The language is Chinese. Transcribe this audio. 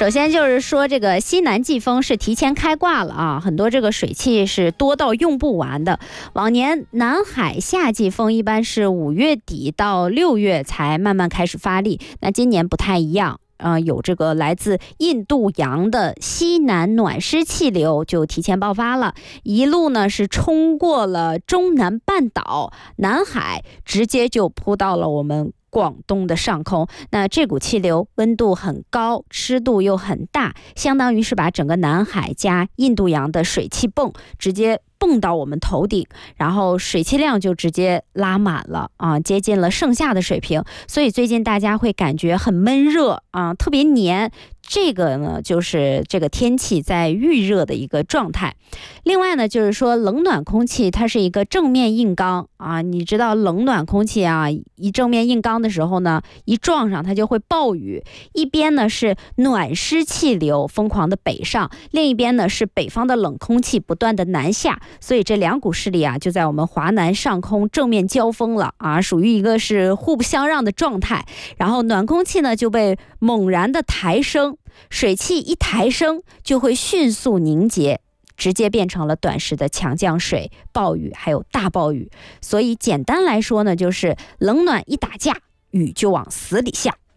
首先就是说，这个西南季风是提前开挂了啊，很多这个水汽是多到用不完的。往年南海夏季风一般是5月底到6月才慢慢开始发力，那今年不太一样。有这个来自印度洋的西南暖湿气流就提前爆发了，一路呢是冲过了中南半岛、南海，直接就扑到了我们广东的上空。那这股气流温度很高，湿度又很大，相当于是把整个南海加印度洋的水汽泵直接蹦到我们头顶，然后水汽量就直接拉满了啊，接近了盛夏的水平。所以最近大家会感觉很闷热啊，特别黏。这个呢，就是这个天气在预热的一个状态。另外呢，就是说冷暖空气它是一个正面硬刚啊，你知道冷暖空气啊，一正面硬刚的时候呢，一撞上它就会暴雨。一边呢是暖湿气流疯狂的北上，另一边呢是北方的冷空气不断的南下，所以这两股势力啊就在我们华南上空正面交锋了啊，属于一个是互不相让的状态。然后暖空气呢就被猛然的抬升，水汽一抬升就会迅速凝结，直接变成了短时的强降水、暴雨还有大暴雨。所以简单来说呢，就是冷暖一打架，雨就往死里下。